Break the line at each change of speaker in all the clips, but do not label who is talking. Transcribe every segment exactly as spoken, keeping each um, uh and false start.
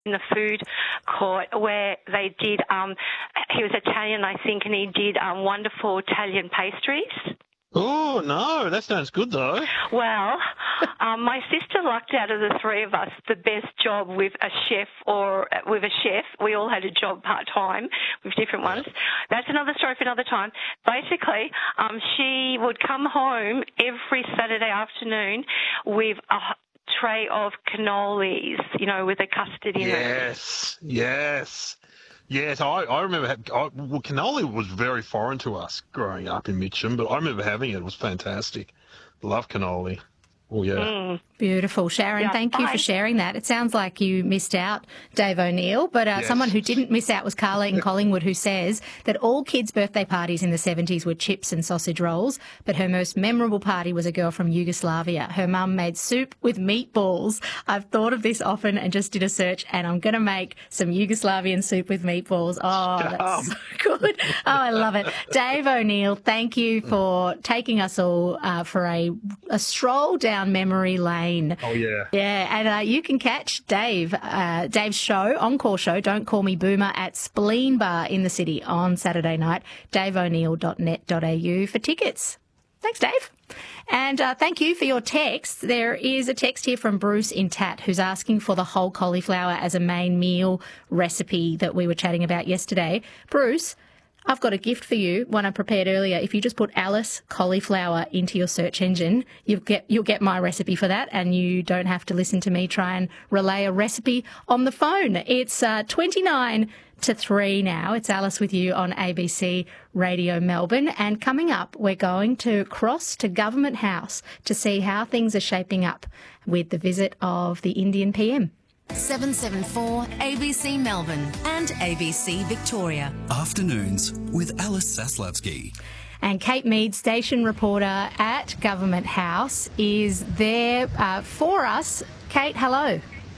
in the food court where they did, um, he was Italian, I think, and he did um, wonderful Italian pastries.
Oh, no, that sounds good, though.
Well, um, my sister lucked out of the three of us the best job with a chef or with a chef. We all had a job part-time with different ones. That's another story for another time. Basically, um, she would come home every Saturday afternoon with a tray of cannolis, you know, with a custard in it.
Yes, yes. Yes, I, I remember, having, I, well, cannoli was very foreign to us growing up in Mitcham, but I remember having it. It was fantastic. Love cannoli. Oh, yeah.
Mm.
Beautiful. Sharon,
Yeah,
thank you
bye.
for sharing that. It sounds like you missed out, Dave O'Neill, but uh,
Yes.
someone who didn't miss out was Carla in Collingwood, who says that all kids' birthday parties in the seventies were chips and sausage rolls, but her most memorable party was a girl from Yugoslavia. Her mum made soup with meatballs. I've thought of this often and just did a search, and I'm going to make some Yugoslavian soup with meatballs. Oh, that's so good. Oh, I love it. Dave O'Neill, thank you for taking us all uh, for a, a stroll down memory lane.
Oh, yeah.
Yeah, and uh, you can catch Dave, uh, Dave's show, Encore Show, Don't Call Me Boomer, at Spleen Bar in the city on Saturday night, dave o'neill dot net dot a u for tickets. Thanks, Dave. And uh, thank you for your text. There is a text here from Bruce in Tat who's asking for the whole cauliflower as a main meal recipe that we were chatting about yesterday. Bruce, I've got a gift for you, one I prepared earlier. If you just put Alice cauliflower into your search engine, you'll get you'll get my recipe for that, and you don't have to listen to me try and relay a recipe on the phone. It's uh, twenty-nine to three now. It's Alice with you on A B C Radio Melbourne. And coming up, we're going to cross to Government House to see how things are shaping up with the visit of the Indian P M.
seven seven four A B C Melbourne and A B C Victoria.
Afternoons with Alice Saslavsky.
And Kate Mead, station reporter at Government House, is there uh, for us. Kate, hello.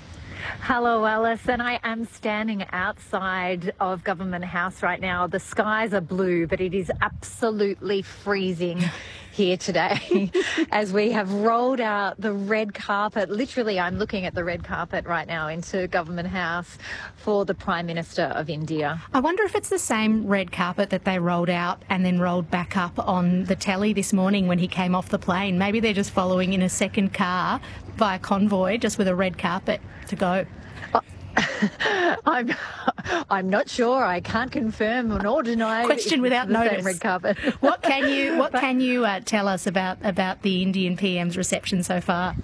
Hello, Alice, and I am standing outside of Government House right now. The skies are blue, but it is absolutely freezing here today as we have rolled out the red carpet. Literally, I'm looking at the red carpet right now into Government House for the Prime Minister of India.
I wonder if it's the same red carpet that they rolled out and then rolled back up on the telly this morning when he came off the plane. Maybe they're just following in a second car by a convoy, just with a red carpet to go.
I'm I'm not sure. I can't confirm nor deny.
Question without
the same
notice.
red carpet.
What can you What can you uh, tell us about about the Indian P M's reception so far?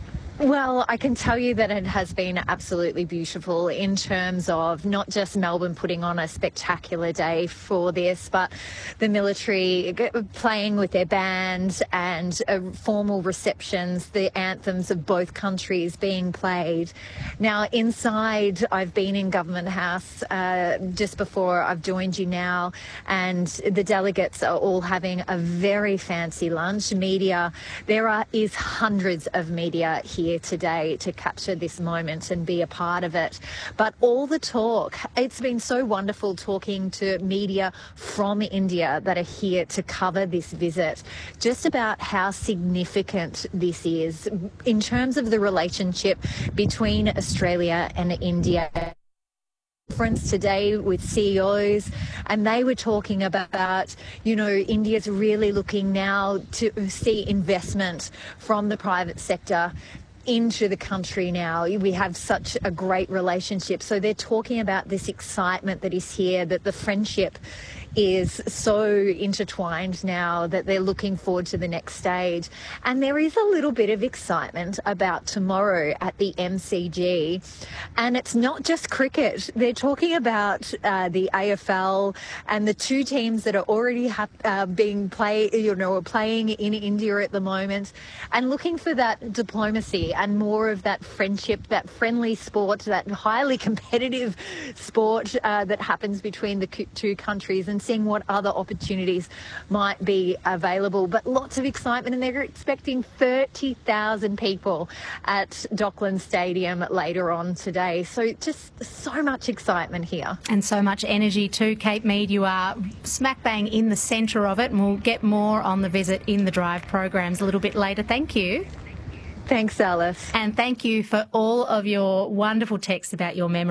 Well, I can tell you that it has been absolutely beautiful in terms of not just Melbourne putting on a spectacular day for this, but the military playing with their bands and uh, formal receptions, the anthems of both countries being played. Now, inside, I've been in Government House uh, just before I've joined you now, and the delegates are all having a very fancy lunch. Media, there are is hundreds of media here today to capture this moment and be a part of it. But all the talk, it's been so wonderful talking to media from India that are here to cover this visit, just about how significant this is in terms of the relationship between Australia and India. Conference today with C E Os, and they were talking about, you know, India's really looking now to see investment from the private sector into the country now. We have such a great relationship. So they're talking about this excitement that is here, that the friendship is so intertwined now that they're looking forward to the next stage. And there is a little bit of excitement about tomorrow at the M C G. And it's not just cricket. They're talking about uh, the A F L and the two teams that are already ha- uh, being play, you know, playing in India at the moment, and looking for that diplomacy and more of that friendship, that friendly sport, that highly competitive sport uh, that happens between the two countries, and seeing what other opportunities might be available. But lots of excitement, and they're expecting thirty thousand people at Dockland Stadium later on today. So just so much excitement here.
And so much energy too. Kate Mead, you are smack bang in the centre of it, and we'll get more on the visit in the Drive programs a little bit later. Thank you.
Thanks, Alice.
And thank you for all of your wonderful texts about your memories.